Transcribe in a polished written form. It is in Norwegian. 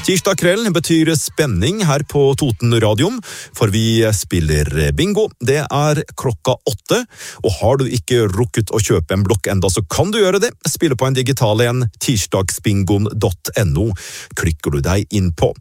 Tirsdag kvelden betyr spenning her på Toten Radium, for vi spiller bingo. Det klokka 8, og har du ikke rukket å kjøpe en blokk enda, så kan du gjøre det. Spille på en digital en, tirsdagsbingoen.no, klikker du deg inn på.